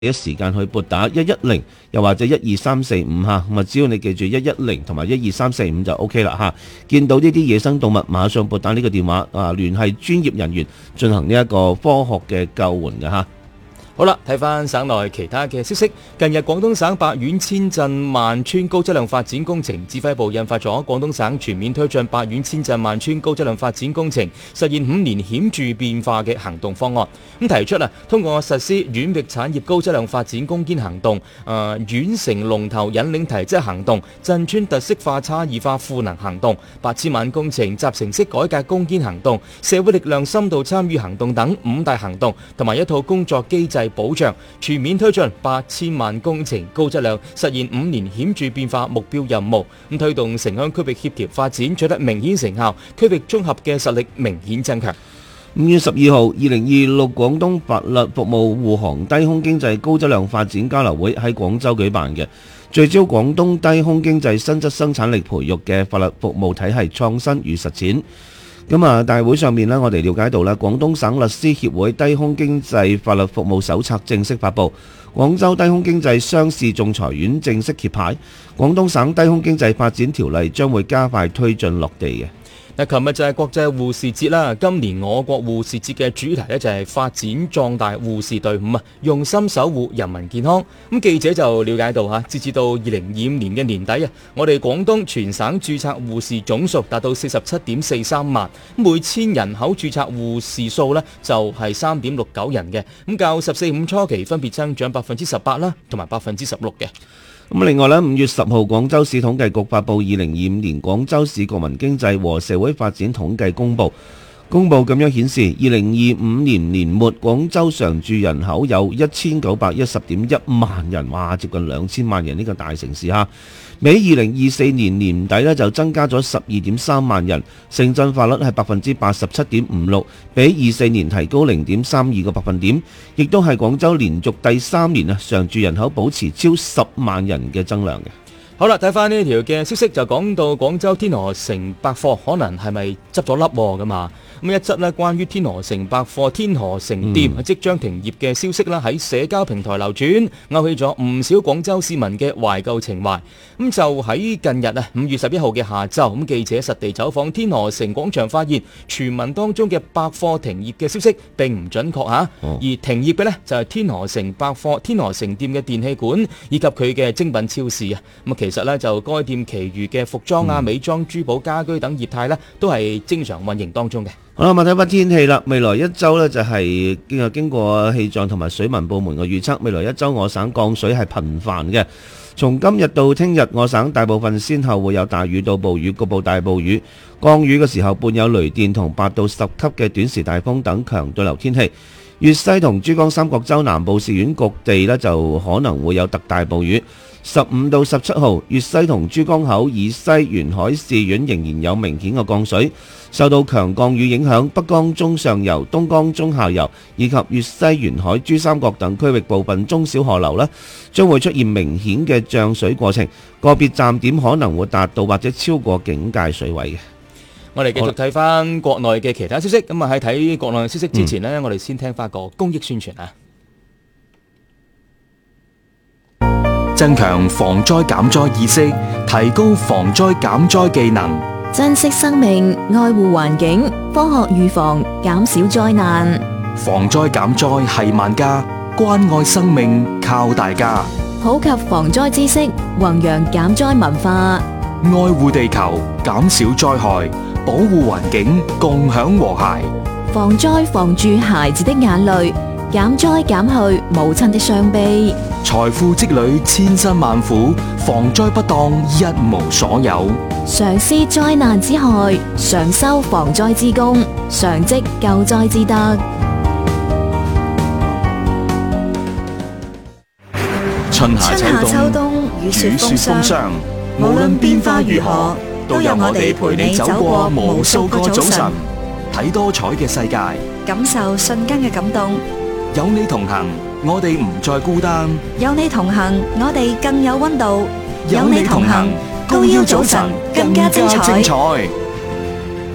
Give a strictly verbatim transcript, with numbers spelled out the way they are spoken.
第一時間去撥打一一零，又或者一二三四五嚇，咁啊只要你記住一一零同埋一二三四五就 O K 啦嚇。見到呢啲野生動物，馬上撥打呢個電話啊，聯繫專業人員進行呢一個科學嘅救援嘅嚇。 好啦，睇翻省內其他嘅消息。近日廣東省八縣千鎮萬村高質量發展工程指揮部印發咗廣東省全面推進八縣千鎮萬村高質量發展工程實現五年顯著變化嘅行動方案。咁提出啊，通過實施縣域產業高質量發展攻堅行動、誒、呃、縣城龍頭引領提質行動、鎮村特色化差異化賦能行動、八千萬工程集成式改革攻堅行動、社會力量深度參與行動等五大行動，同埋一套工作機制保障，全面推進八千萬工程高質量實現五年顯著變化目標任務，咁推動城鄉區域協調發展取得明顯成效，區域綜合嘅實力明顯增強。 五月十二號，二零二六廣東法律服務護航低空經濟高質量發展交流會喺廣州舉辦嘅，聚焦廣東低空經濟新質生產力培育嘅法律服務體系創新與實踐。咁啊，大會上面呢，我哋了解到啦，廣東省律師協會低空經濟法律服務手冊正式發布，廣州低空經濟商事仲裁院正式揭牌，廣東省低空經濟發展條例將會加快推進落地嘅。 嗱，琴日就係國際護士節啦。今年我國護士節嘅主題咧就係發展壯大護士隊伍啊，用心守護人民健康。咁記者就了解到嚇，截至到二零二五年嘅年底啊，我哋廣東全省註冊護士總數達到四十七點四三萬，每千人口註冊護士數呢就係三點六九人嘅。咁較十四五初期分別增長百分之十八啦，同埋百分之十六嘅。 咁另外咧，五月十號廣州市統計局發布二零二五年廣州市國民經濟和社會發展統計公佈。公佈咁樣顯示，二零二五年年末廣州常住人口有一千九百一十點一萬人，哇，接近兩千萬人呢個大城市哈。比二零二四年年底呢就增加咗十二點三萬人，城鎮化率係百分之八十七點五六，比二四年提高零點三二個百分點，亦都係廣州連續第三年啊常住人口保持超十萬人嘅增量嘅。 好啦，睇翻呢條嘅消息就講到廣州天河城百貨可能係咪執咗笠㗎嘛？咁一則呢關於天河城百貨天河城店即將停業嘅消息啦，喺社交平台流轉，勾起咗唔少廣州市民嘅懷舊情懷。咁就喺近日啊，五月十一號嘅下晝，咁記者實地走訪天河城廣場，發現傳聞當中嘅百貨停業嘅消息並唔準確嚇，而停業嘅呢，就係天河城百貨天河城店嘅電器館以及佢嘅精品超市啊。咁其實呢，就該店其餘嘅服裝啊、美妝、珠寶、家居等業態呢，都係正常運營當中嘅。 好啦，我睇翻天氣啦。未來一周呢，就係經經過氣象同埋水文部門嘅預測，未來一周我省降水係頻繁嘅。從今日到聽日，我省大部分先後會有大雨到暴雨，局部大暴雨。降雨嘅時候伴有雷電同八到十級嘅短時大風等強對流天氣。粵西同珠江三角洲南部市縣局地呢，就可能會有特大暴雨。十五到十七號，粵西同珠江口以西沿海市縣仍然有明顯嘅降水。受到強降雨影響，北江中上游、東江中下游以及粵西沿海珠三角等區域部分中小河流呢，將會出現明顯嘅漲水過程，個別站點可能會達到或者超過警戒水位嘅。 我哋繼續睇翻國內嘅其他消息。咁啊喺睇國內嘅消息之前呢，嗯、我哋先聽翻個公益宣傳啊。 增強防災減災意識，提高防災減災技能， 珍惜生命，愛護環境，科學預防，減少災難。 防災減災係萬家，關愛生命靠大家。 普及防災知識，弘揚減災文化， 愛護地球，減少災害，保護環境，共享和諧。 防災防住孩子的眼淚，減災減去母親的傷悲。 財富積累千辛萬苦，防災不當一無所有。 常思災難之害，常修防災之功，常積救災之德。 春夏秋冬， 雨雪風霜， 無論變化如何，都有我哋陪你走過無數個早晨，睇多彩嘅世界， 感受瞬間嘅感動。 有你同行，我哋唔再孤單。 有你同行，我哋更有溫度。 有你同行，高腰早晨更加精彩。